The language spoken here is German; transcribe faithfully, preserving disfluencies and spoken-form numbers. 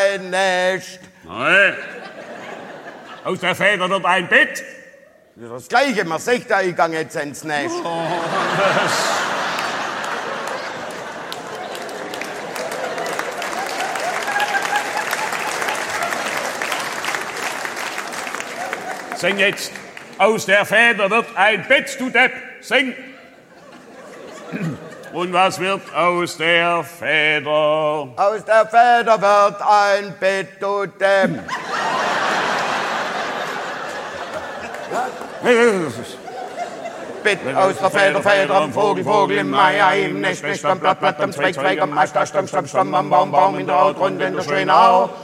ein Nest. Nein. Aus der Feder wird ein Bett. Das Gleiche, man sagt ja, ich gang jetzt ins Nest. Oh, das. Sing jetzt. Aus der Feder wird ein Bett, du Depp. Sing. Und was wird aus der Feder? Aus der Feder wird ein Bett, du Depp. Bett aus der Feder, Feder am Vogel, Vogel im Mai, Ei im Nest, Nest am Blatt, Blatt am Zweig, Zweig am Ast, Ast am Stamm, Stamm am Baum, Baum in der Haut, Rund in der Schönau.